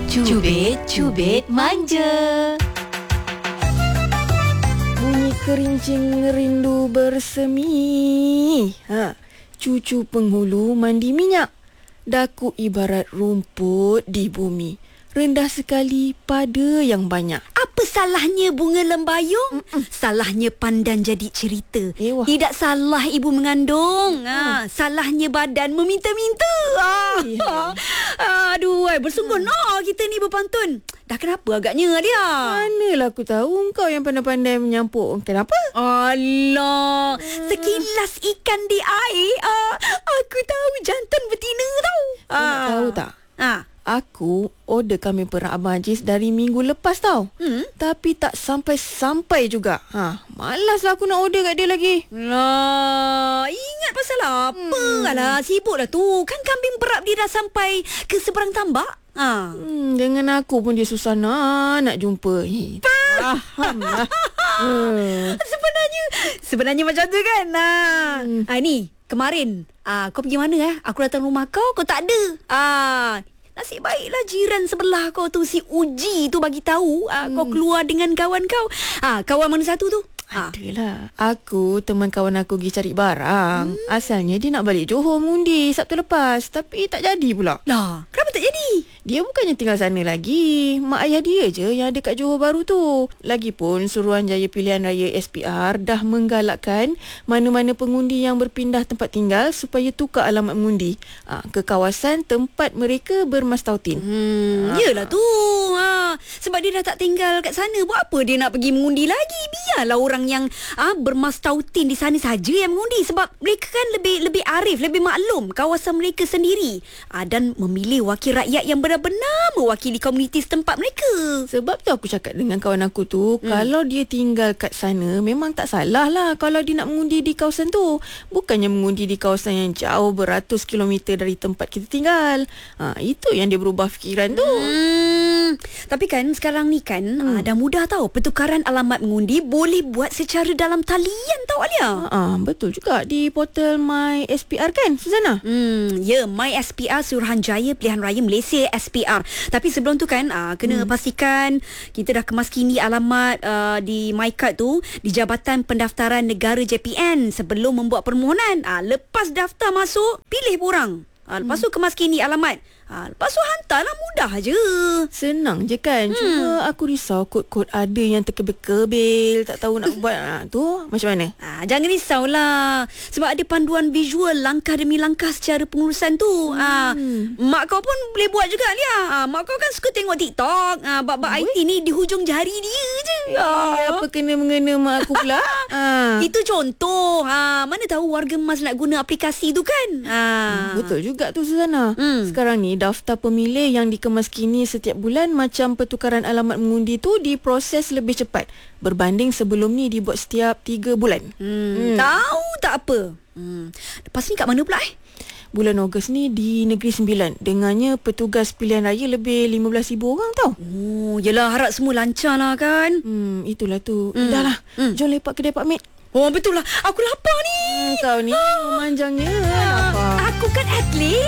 Cubit manja. Bunyi kerincing rindu bersemi. Cucu penghulu mandi minyak. Daku ibarat rumput di bumi. Rendah sekali pada yang banyak. Apa salahnya bunga lembayung? Salahnya pandan jadi cerita. Ewah. Tidak salah ibu mengandung. Salahnya badan meminta-minta. Aduh, bersungguh kita ni berpantun. Dah kenapa agaknya dia? Manalah aku tahu kau yang pandai-pandai menyampuk. Kenapa? Allah, sekilas ikan di air. Aku tahu jantan betina tau. Tahu tak? Aku order kami perah Abang Aziz dari minggu lepas tau. Tapi tak sampai-sampai juga. Malaslah aku nak order kat dia lagi. Lah, ingat pasal apa? Alah, sibuk dah tu. Kan kambing perap dia dah sampai ke seberang tambak. Dengan aku pun dia susah nak jumpa. Fahamlah. Sebenarnya macam tu kan. Ni kemarin kau pergi mana? Aku datang rumah kau tak ada. Nasib baiklah jiran sebelah kau tu, si Uji tu bagi tahu kau keluar dengan kawan kau. Kawan mana satu tu? Adalah. Aku teman kawan aku pergi cari barang. Asalnya dia nak balik Johor mengundi Sabtu lepas. Tapi tak jadi pula. Lah, kenapa tak jadi? Dia bukannya tinggal sana lagi. Mak ayah dia je yang ada kat Johor baru tu. Lagipun Suruhanjaya Pilihan Raya SPR dah menggalakkan mana-mana pengundi yang berpindah tempat tinggal supaya tukar alamat mengundi ke kawasan tempat mereka bermastautin. Yelah tu. Sebab dia dah tak tinggal kat sana. Buat apa dia nak pergi mengundi lagi? Biarlah orang yang bermastautin di sana saja yang mengundi. Sebab mereka kan lebih arif, lebih maklum kawasan mereka sendiri. Dan memilih wakil rakyat yang benar-benar mewakili komuniti setempat mereka. Sebab tu aku cakap dengan kawan aku tu, kalau dia tinggal kat sana, memang tak salah lah kalau dia nak mengundi di kawasan tu. Bukannya mengundi di kawasan yang jauh beratus kilometer dari tempat kita tinggal. Itu yang dia berubah fikiran tu. Tapi kan sekarang ni kan dah mudah tau. Pertukaran alamat mengundi boleh buat secara dalam talian tau Alia. Betul juga di portal My SPR kan Suzana? Ya, My SPR Suruhanjaya Pilihan Raya Malaysia SPR. Tapi sebelum tu kan kena pastikan kita dah kemaskini alamat di MyCard tu di Jabatan Pendaftaran Negara JPN sebelum membuat permohonan. Lepas daftar masuk, pilih borang. Lepas tu kemaskini alamat. Lepas tu hantarlah, mudah je. Senang je kan. Cuma aku risau kod-kod ada yang terkebil-kebil, tak tahu nak buat. Tu macam mana? Jangan risaulah. Sebab ada panduan visual langkah demi langkah secara pengurusan tu. Mak kau pun boleh buat juga Lia. Mak kau kan suka tengok TikTok. Bab-bab IT ni di hujung jari dia je. Apa kena-mengena mak aku pula? Itu contoh. Mana tahu warga emas nak guna aplikasi tu kan. Betul juga tu Suzana. Sekarang ni daftar pemilih yang dikemaskini setiap bulan macam pertukaran alamat mengundi tu diproses lebih cepat berbanding sebelum ni dibuat setiap 3 bulan. Tahu tak apa. Lepas ni kat mana pula Bulan Ogos ni di Negeri Sembilan. Dengannya petugas pilihan raya lebih 15,000 orang tau. Yelah, harap semua lancar lah kan. Itulah tu. Dah lah. Jom lepak kedai Pak Mat. Betul lah. Aku lapar ni. Kau ni memanjangnya lapar. Aku kan atlet.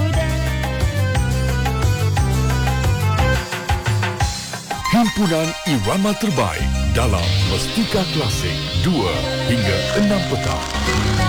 Himpunan Irama Terbaik dalam Mestika Klasik 2 hingga 6 petang.